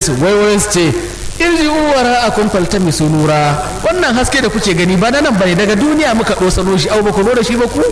su waiwaye su ce irji uwara a kun faltamisu nura, wannan haske da kuke gani ba na nan bane, daga duniya muka ɗosano shi, au ba ku zo da shi ba ku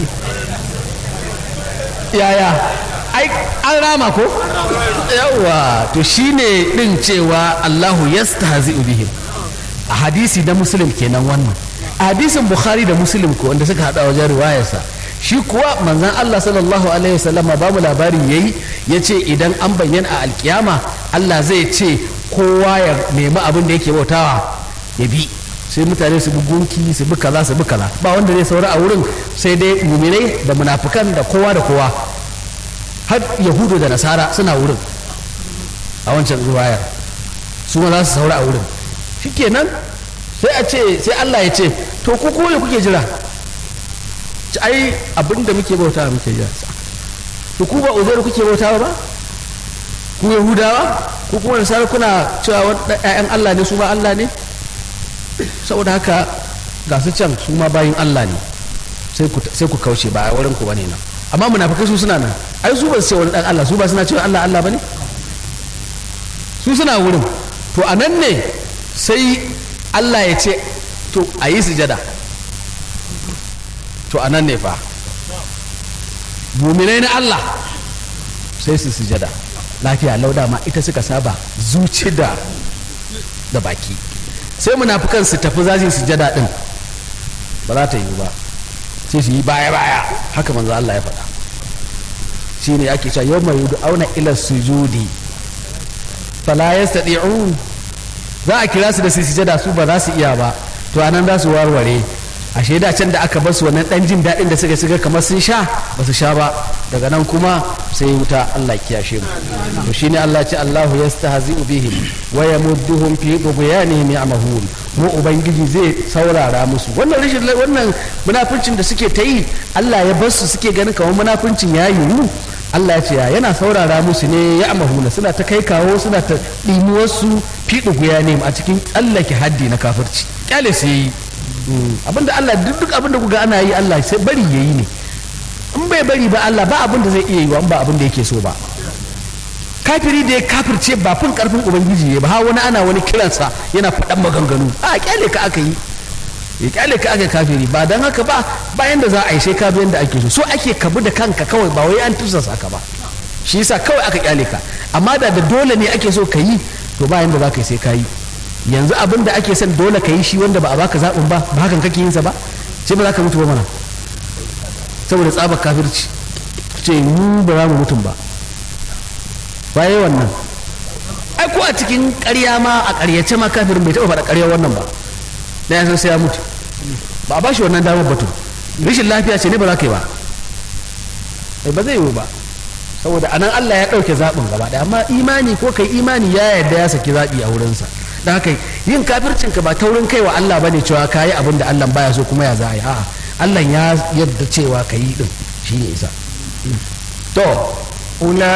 yaya ai an rama ko yawa. To shine din cewa Allahu yastahzi'u bihim a hadisi na Muslim kenan. wannan a hadisin Bukhari da Muslim ko wanda suka hada wajen riwayarsa, shi kuwa manzon Allah sallallahu alaihi wasallam ba mu labari yayi yace idan an bayyana a alkiyama Allah zai ce kowa ya nemi abin da yake bautawa ya bi, sai mutane su bi gunki su bi kaza su bi kaza, ba wanda zai saura a wurin sai dai muminai da munafikan da kowa da kowa, har yahudu da nasara suna wurin a wancan riwayar, su ma za su saura a wurin. shikenan sai a ce, sai Allah ya ce to ku koyi kuke jira, ai abin da muke bautawa muke jira. to ku ba uzairu kuke bautawa ba, ku yahudawa, ku kuma nasara kuna cewa ƴaƴan Allah ne, su ma Allah ne, saboda haka ga su can su ma bayin Allah ne, sai ku kauce, ba a wurin ku bane nan. amma munafikai su suna nan, ai su ba su ce wani dan Allah, su ba suna cewa Allah Allah bane, su suna wurin. to a nan ne sai Allah ya ce to a yi sujada. to a nan ne fa muminai na Allah sai su sujada lafiya lauda, ma ita suka saba zuci da baki. sai munafikan su tafi za su sujada din, ba za ta yi ba, sai su yi baya baya, haka manzo Allah ya faɗa. shine ake cewa yawma yud'auna ila sujudi fala yastati'un, za a kira su da su sujada su ba za su iya ba, to anan za su warware. ashe da can da aka basu wannan dan jin daɗin da suka kamar sun sha, ba su sha ba, daga nan kuma sai wuta. Allah kiyashe mu. to shine Allah ce Allahu yastahzi'u bihim wa yamudduhum fi tughyanihim ya'mahun, mu ubangiji zai saurara musu wannan rashin wannan munafincin da suke ta yi. Allah ya bar su suke ganin kamar munafincin ya yiwu, Allah ya ce yana saurara musu ne ya'mahuna, suna ta kai kawo, suna ta ɗimuwar su fi tughyanihim a cikin tsallake haddi na kafirci. kyale su yi abinda Allah duk abinda kuga ana yi Allah sai bari yayi ne, in bai bari ba Allah ba abinda zai iya yi wa ba abinda yake so ba. kafiri da ya kafirce ba fin karfin ubangiji ne ba, ha wani ana wani kiransa yana faɗan maganganu, a kyale ka aka yi, ya kyale ka aka kafiri. ba dan haka ba bayan da za a yi sai ka bi yanda ake so ake kabu da kanka kawai, ba wai an tursasa ka ba, shi yasa kawai aka kyale ka. amma da dole ne ake so ka yi, to bayan da za ka yi sai ka yi. yanzu abin da ake son dole ka yi shi wanda ba a baka zaɓin ba, ba hakan kake yin sa ba, sai ba za ka mutu ba mana, saboda tsabar kafirci ce mu ba za mu mutum ba. waye wannan? ai ko a cikin ƙarya ma, a ƙaryace ma kafirin bai taɓa faɗa ƙarya wannan ba, na ya san sai ya mutu, ba a bashi wannan damar batu. rashin lafiya ce ne ba za ka yi ba, ba zai yiwu ba, saboda anan Allah ya ɗauke zaɓin gaba ɗaya. amma imani ko kai imani ya yarda ya saki zaɓi a wurinsa. da haka yin kafircin ka ba taurin kai wa Allah bane cewa kayi abin da Allah baya so kuma ya za a yi, a'a Allah ya yarda cewa ka yi din shi ne isa. to